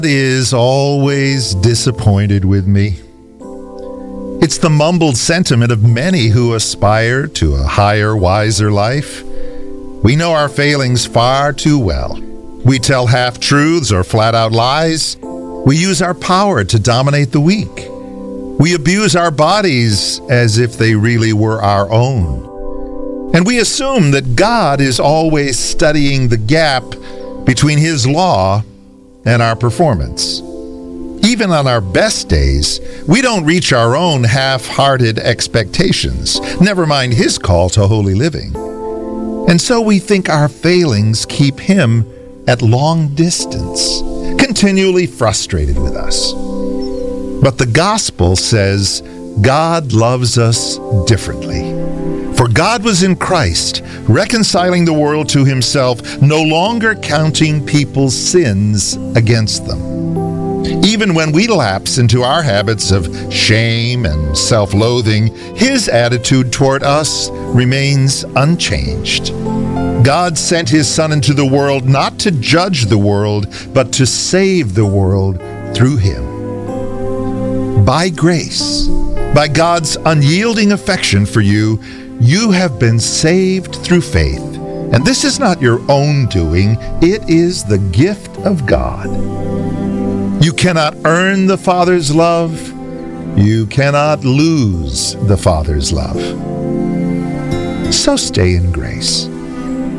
is always disappointed with me. It's the mumbled sentiment of many who aspire to a higher, wiser life. We know our failings far too well. We tell half-truths or flat-out lies. We use our power to dominate the weak. We abuse our bodies as if they really were our own. And we assume that God is always studying the gap between His law and our performance. Even on our best days, we don't reach our own half-hearted expectations, never mind His call to holy living. And so we think our failings keep Him at long distance, continually frustrated with us. But the gospel says God loves us differently. For God was in Christ, reconciling the world to Himself, no longer counting people's sins against them. Even when we lapse into our habits of shame and self-loathing, His attitude toward us remains unchanged. God sent His Son into the world not to judge the world, but to save the world through Him. By grace, by God's unyielding affection for you, you have been saved through faith. And this is not your own doing, it is the gift of God. You cannot earn the Father's love. You cannot lose the Father's love. So stay in grace.